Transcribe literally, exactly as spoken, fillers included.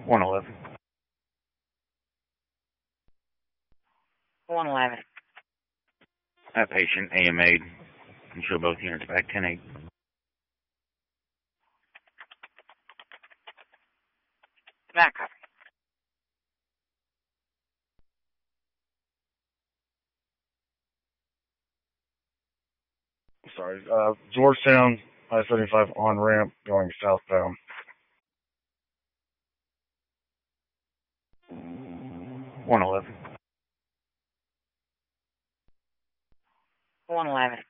one eleven. one eleven. That patient A M A'd. Can show both units back ten eight. Back up. Sorry, uh, Georgetown, I seventy-five on ramp going southbound. one eleven. one eleven.